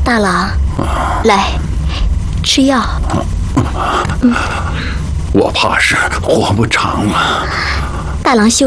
大郎，来，吃药。 我怕是活不长了。 大郎休